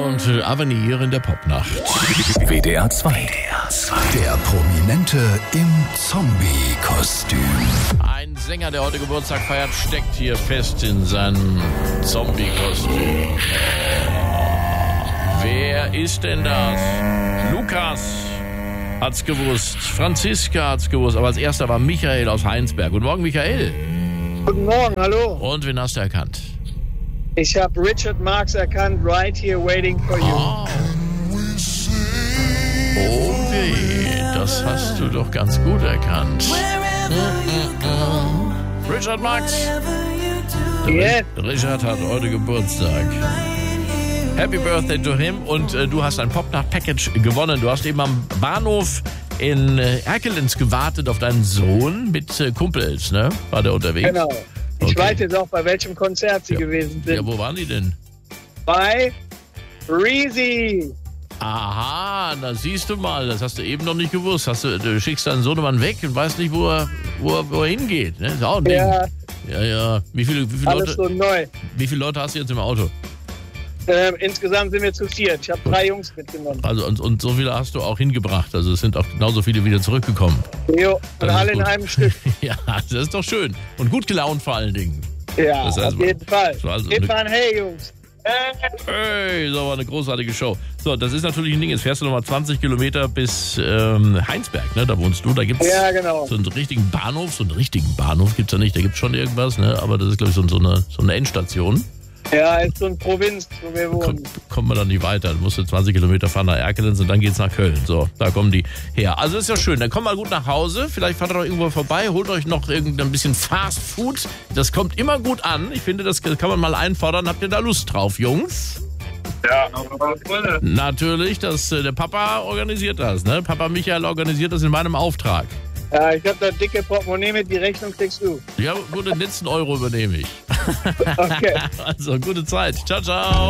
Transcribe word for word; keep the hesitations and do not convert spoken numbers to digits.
und äh, Avenir in der Popnacht. W D R zwei. Der Prominente im Zombie-Kostüm. Ein Sänger, der heute Geburtstag feiert, steckt hier fest in seinem Zombie-Kostüm. Wer ist denn das? Lukas hat's gewusst, Franziska hat's gewusst, aber als erster war Michael aus Heinsberg. Guten Morgen, Michael. Guten Morgen, hallo. Und wen hast du erkannt? Ich habe Richard Marx erkannt, Right Here Waiting for You. Oh. Oh weh, das hast du doch ganz gut erkannt. Richard Marx. Yes. Richard hat heute Geburtstag. Happy Birthday to him. Und äh, du hast ein Popnacht-Package gewonnen. Du hast eben am Bahnhof in äh, Erkelenz gewartet auf deinen Sohn mit äh, Kumpels, ne? War der unterwegs? Genau. Ich Okay. weiß jetzt auch, bei welchem Konzert Sie Ja. gewesen sind. Ja, wo waren die denn? Bei Reezy. Aha, da siehst du mal, das hast du eben noch nicht gewusst. Hast du, du schickst deinen Sohnemann weg und weißt nicht, wo er, wo er, wo er hingeht. Ne? Ist auch ein Ding. Ja, Ja, ja. Wie viele, wie, viele alles Leute, so neu. wie viele Leute hast du jetzt im Auto? Ähm, insgesamt sind wir zu viert. Ich habe drei Jungs mitgenommen. Also und, und so viele hast du auch hingebracht. Also es sind auch genauso viele wieder zurückgekommen. Jo, und Das ist alle in gut. einem Stück. Ja, das ist doch schön. Und gut gelaunt vor allen Dingen. Ja, Das heißt, auf jeden Fall. das war also Gebt eine- mal ein Hey, Jungs. Hey, das war eine großartige Show. So, das ist natürlich ein Ding. Jetzt fährst du nochmal zwanzig Kilometer bis ähm, Heinsberg, ne? Da wohnst du. Da gibt's Ja, genau. so einen richtigen Bahnhof. So einen richtigen Bahnhof gibt's ja nicht. Da gibt's schon irgendwas, ne? Aber das ist, glaube ich, so, so, eine, so eine Endstation. Ja, ist so eine Provinz, wo wir wohnen. Kommt, kommt man dann nicht weiter. Du musst zwanzig Kilometer fahren nach Erkelenz und dann geht's nach Köln. So, da kommen die her. Also ist ja schön. Dann kommt mal gut nach Hause. Vielleicht fahrt ihr noch irgendwo vorbei. Holt euch noch irgendein bisschen Fast Food. Das kommt immer gut an. Ich finde, das kann man mal einfordern. Habt ihr da Lust drauf, Jungs? Ja, aber voll. Natürlich, das, äh, der Papa organisiert das. Ne? Papa Michael organisiert das in meinem Auftrag. Ja, ich habe da dicke Portemonnaie mit, die Rechnung kriegst du. Ja, gut, den letzten Euro übernehme ich. Okay. Also, gute Zeit. Ciao, ciao.